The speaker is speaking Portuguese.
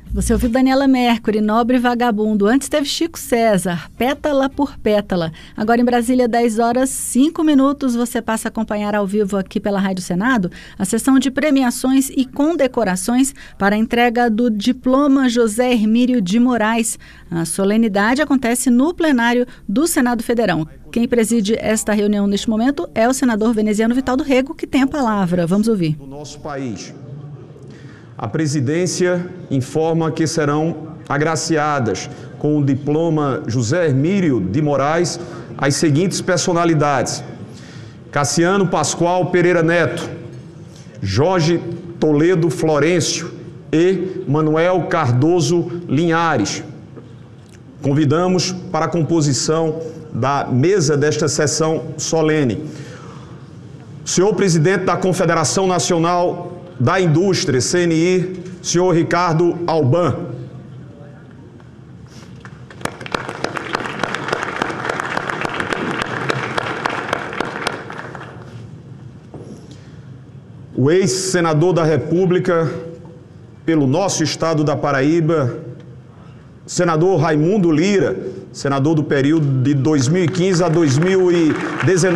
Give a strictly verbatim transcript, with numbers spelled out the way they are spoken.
Você ouviu Daniela Mercury, Nobre Vagabundo. Antes teve Chico César, Pétala por Pétala. Agora em Brasília, dez horas, cinco minutos, você passa a acompanhar ao vivo aqui pela Rádio Senado a sessão de premiações e condecorações para a entrega do diploma José Hermílio de Moraes. A solenidade acontece no plenário do Senado Federal. Quem preside esta reunião neste momento é o senador veneziano Vital do Rego, que tem a palavra. Vamos ouvir. Do nosso país. A presidência informa que serão agraciadas com o diploma José Hermílio de Moraes as seguintes personalidades: Cassiano Pascoal Pereira Neto, Jorge Toledo Florencio e Manuel Cardoso Linhares. Convidamos para a composição da mesa desta sessão solene o senhor presidente da Confederação Nacional da Indústria, C N I, senhor Ricardo Alban. O ex-senador da República pelo nosso estado da Paraíba, senador Raimundo Lira, senador do período de dois mil e quinze a dois mil e dezenove.